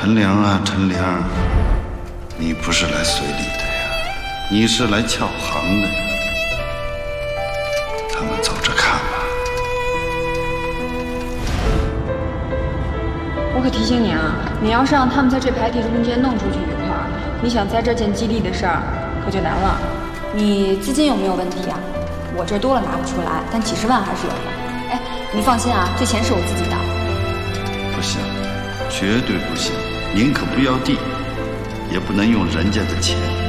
陈良啊，陈良，你不是来随礼的呀，你是来撬行的呀。咱们走着看吧。 我可提醒你啊，你要是让他们在这排地中间弄出去一块儿，你想在这件激励的事儿，可就难了。 你资金有没有问题啊？我这多了拿不出来，但几十万还是有的。哎，你放心啊，这钱是我自己的。 不行，绝对不行，宁可不要地，也不能用人家的钱。